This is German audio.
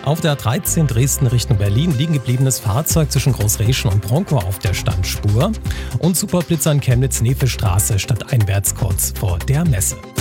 Auf der 13 Dresden Richtung Berlin liegen gebliebenes Fahrzeug zwischen Großreschen und Bronkow auf der Standspur und Superblitzer in Chemnitz-Nefe Straße stadteinwärts kurz vor der Messe.